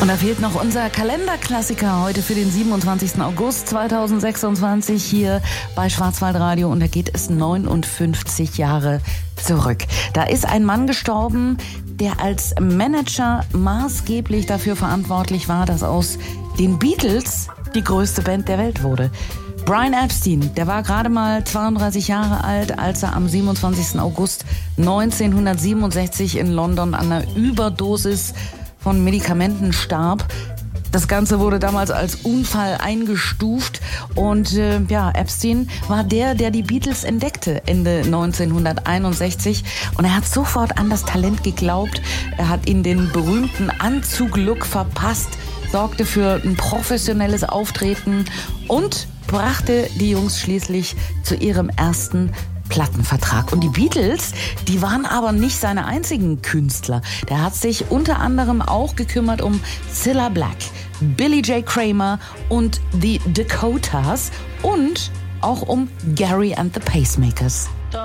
Und da fehlt noch unser Kalenderklassiker heute für den 27. August 2026 hier bei Schwarzwaldradio. Und da geht es 59 Jahre zurück. Da ist ein Mann gestorben, der als Manager maßgeblich dafür verantwortlich war, dass aus den Beatles die größte Band der Welt wurde. Brian Epstein, der war gerade mal 32 Jahre alt, als er am 27. August 1967 in London an einer Überdosis von Medikamenten starb. Das Ganze wurde damals als Unfall eingestuft und Epstein war der die Beatles entdeckte Ende 1961 und er hat sofort an das Talent geglaubt. Er hat ihnen den berühmten Anzug-Look verpasst, sorgte für ein professionelles Auftreten und brachte die Jungs schließlich zu ihrem ersten Plattenvertrag. Und die Beatles, die waren aber nicht seine einzigen Künstler. Der hat sich unter anderem auch gekümmert um Cilla Black, Billy J. Kramer und die Dakotas und auch um Gary and the Pacemakers.